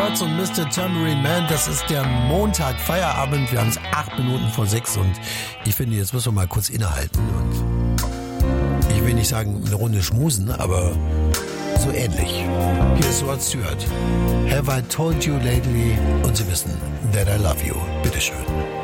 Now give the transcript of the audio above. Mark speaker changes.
Speaker 1: Watts und Mr. Tambourine Man. Das ist der Montag Feierabend. Wir haben es 8 Minuten vor 6 und ich finde, jetzt müssen wir mal kurz innehalten. Und ich will nicht sagen, eine Runde schmusen, aber so ähnlich. Hier ist Rod Stewart. Have I told you lately? Und Sie wissen, that I love you. Bitteschön.